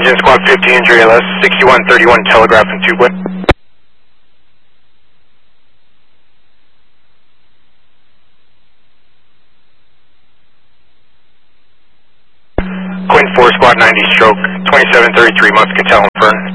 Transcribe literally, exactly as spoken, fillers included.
Engine Squad fifty, injury L S, sixty-one thirty-one telegraph and tube wind. Quinn four, Squad ninety, stroke, twenty-seven thirty-three, Muscatel and Fern.